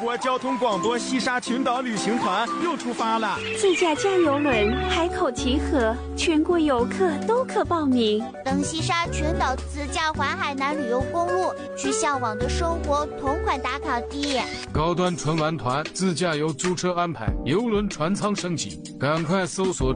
国交通广播西沙群岛旅行团又出发了。 自驾加油轮海口集合，全国游客都可报名。 登西沙群岛自驾环海南旅游公路，去向往的生活同款打卡地。 高端纯玩团自驾游租车安排，邮轮船舱升级，赶快搜索